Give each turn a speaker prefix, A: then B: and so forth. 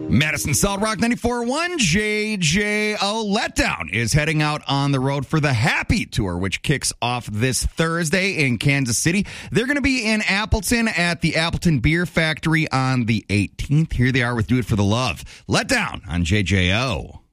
A: Madison Solid Rock 94.1, JJO Letdown is heading out on the road for the Happy Tour, which kicks off this Thursday in Kansas City. They're going to be in Appleton at the Appleton Beer Factory on the 18th. Here they are with Do It for the Love. Letdown on JJO.